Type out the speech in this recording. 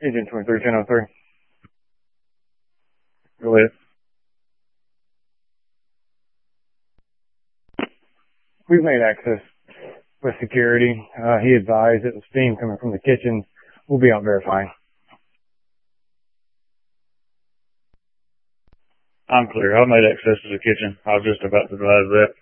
Agent 231003. Go ahead. We've made access with security. He advised that the steam coming from the kitchen. We'll be out verifying. I'm clear. I made access to the kitchen. I was just about to advise that.